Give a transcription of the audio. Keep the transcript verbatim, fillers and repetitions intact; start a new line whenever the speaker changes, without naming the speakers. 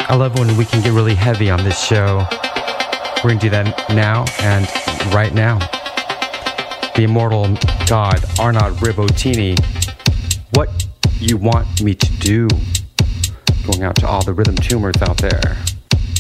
I love when we can get really heavy on this show. We're going to do that now and right now. The immortal God, Arnaud Ribotini. What you want me to do? Going out to all the rhythm tumors out there.